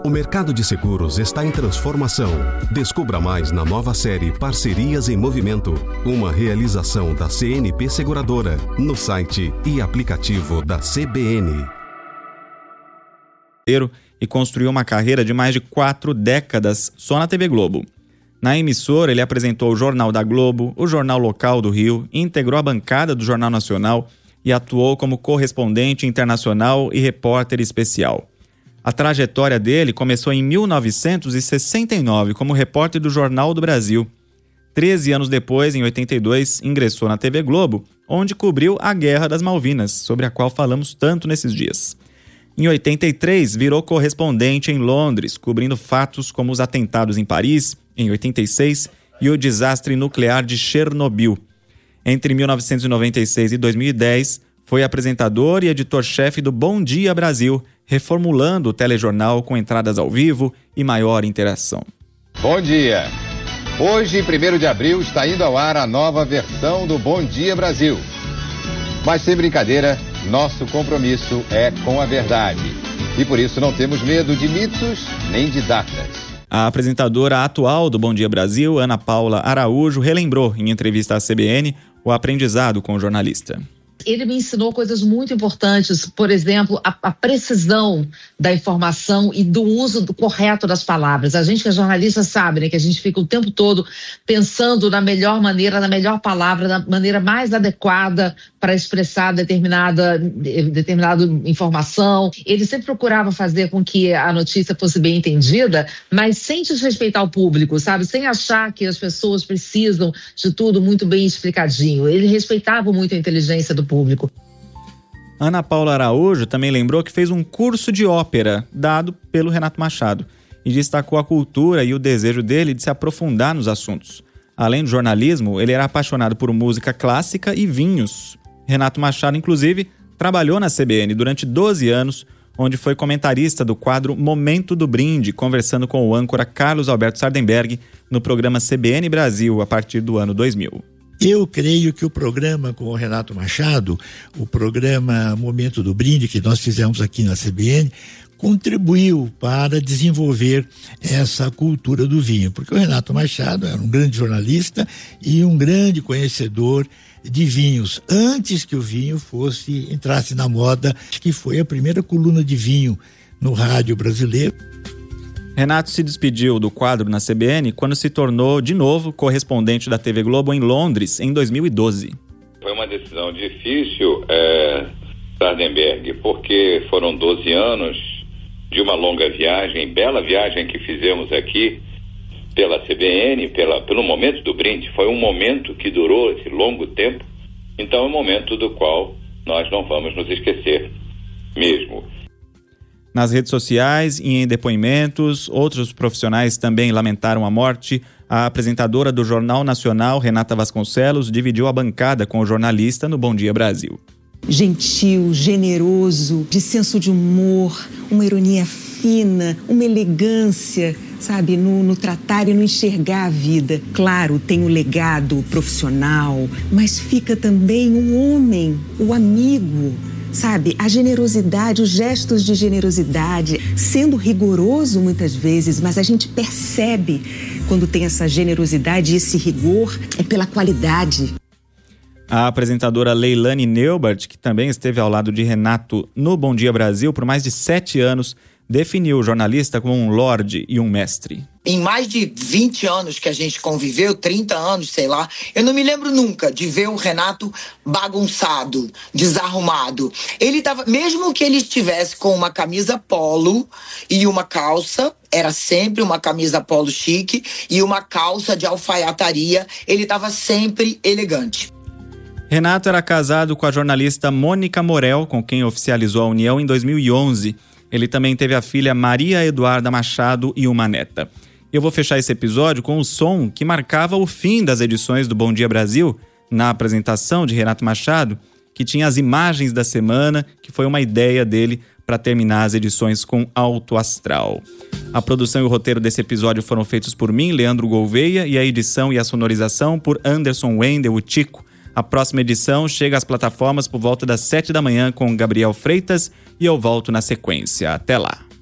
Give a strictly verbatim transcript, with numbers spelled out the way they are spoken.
O mercado de seguros está em transformação. Descubra mais na nova série Parcerias em Movimento, uma realização da C N P Seguradora, no site e aplicativo da C B N. E construiu uma carreira de mais de quatro décadas só na T V Globo. Na emissora, ele apresentou o Jornal da Globo, o Jornal Local do Rio, integrou a bancada do Jornal Nacional e atuou como correspondente internacional e repórter especial. A trajetória dele começou em mil novecentos e sessenta e nove como repórter do Jornal do Brasil. Treze anos depois, em oitenta e dois, ingressou na T V Globo, onde cobriu a Guerra das Malvinas, sobre a qual falamos tanto nesses dias. Em oitenta e três, virou correspondente em Londres, cobrindo fatos como os atentados em Paris, em oitenta e seis, e o desastre nuclear de Chernobyl. Entre mil novecentos e noventa e seis e dois mil e dez, foi apresentador e editor-chefe do Bom Dia Brasil, reformulando o telejornal com entradas ao vivo e maior interação. Bom dia! Hoje, primeiro de abril, está indo ao ar a nova versão do Bom Dia Brasil. Mas sem brincadeira, nosso compromisso é com a verdade. E por isso não temos medo de mitos nem de datas. A apresentadora atual do Bom Dia Brasil, Ana Paula Araújo, relembrou em entrevista à C B N o aprendizado com o jornalista. Ele me ensinou coisas muito importantes, por exemplo, a, a precisão da informação e do uso do correto das palavras. A gente que é jornalista sabe, né, que a gente fica o tempo todo pensando na melhor maneira, na melhor palavra, na maneira mais adequada para expressar determinada, determinada informação. Ele sempre procurava fazer com que a notícia fosse bem entendida, mas sem desrespeitar o público, sabe? Sem achar que as pessoas precisam de tudo muito bem explicadinho. Ele respeitava muito a inteligência do público. Ana Paula Araújo também lembrou que fez um curso de ópera dado pelo Renato Machado e destacou a cultura e o desejo dele de se aprofundar nos assuntos. Além do jornalismo, ele era apaixonado por música clássica e vinhos. Renato Machado, inclusive, trabalhou na C B N durante doze anos, onde foi comentarista do quadro Momento do Brinde, conversando com o âncora Carlos Alberto Sardenberg no programa C B N Brasil a partir do ano dois mil. Eu creio que o programa com o Renato Machado, o programa Momento do Brinde, que nós fizemos aqui na C B N, contribuiu para desenvolver essa cultura do vinho, porque o Renato Machado era um grande jornalista e um grande conhecedor de vinhos, antes que o vinho fosse entrasse na moda, que foi a primeira coluna de vinho no rádio brasileiro. Renato se despediu do quadro na C B N quando se tornou, de novo, correspondente da T V Globo em Londres, em dois mil e doze. Foi uma decisão difícil, é, Sardenberg, porque foram doze anos de uma longa viagem, bela viagem que fizemos aqui pela C B N, pela, pelo Momento do Brinde. Foi um momento que durou esse longo tempo, então é um momento do qual nós não vamos nos esquecer mesmo. Nas redes sociais e em depoimentos, outros profissionais também lamentaram a morte. A apresentadora do Jornal Nacional, Renata Vasconcelos, dividiu a bancada com o jornalista no Bom Dia Brasil. Gentil, generoso, de senso de humor, uma ironia fina, uma elegância, sabe, no, no tratar e no enxergar a vida. Claro, tem o legado profissional, mas fica também um homem, o amigo. Sabe, a generosidade, os gestos de generosidade, sendo rigoroso muitas vezes, mas a gente percebe quando tem essa generosidade e esse rigor, é pela qualidade. A apresentadora Leilane Neubert, que também esteve ao lado de Renato no Bom Dia Brasil por mais de sete anos, definiu o jornalista como um lorde e um mestre. Em mais de vinte anos que a gente conviveu, trinta anos, sei lá, eu não me lembro nunca de ver o Renato bagunçado, desarrumado. Ele tava, mesmo que ele estivesse com uma camisa polo e uma calça, era sempre uma camisa polo chique e uma calça de alfaiataria, ele estava sempre elegante. Renato era casado com a jornalista Mônica Morel, com quem oficializou a união em dois mil e onze. Ele também teve a filha Maria Eduarda Machado e uma neta. Eu vou fechar esse episódio com o som que marcava o fim das edições do Bom Dia Brasil, na apresentação de Renato Machado, que tinha as imagens da semana, que foi uma ideia dele para terminar as edições com alto astral. A produção e o roteiro desse episódio foram feitos por mim, Leandro Gouveia, e a edição e a sonorização por Anderson Wendel, o Tico. A próxima edição chega às plataformas por volta das sete da manhã com Gabriel Freitas e eu volto na sequência. Até lá!